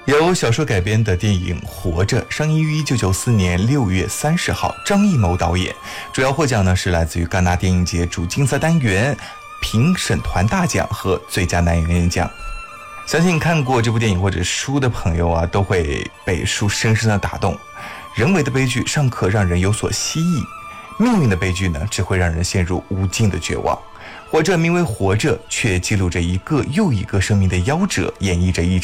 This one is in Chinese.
由小说改编的电影《活着》上映于1994年6月30号，张艺谋导演。主要获奖呢是来自于戛纳电影节主竞赛单元评审团大奖和最佳男演员奖。相信看过这部电影或者书的朋友啊，都会被书深深的打动。人为的悲剧尚可让人有所希冀，命运的悲剧呢，只会让人陷入无尽的绝望。活着名为活着，却记录着一个又一个生命的夭折，演绎着一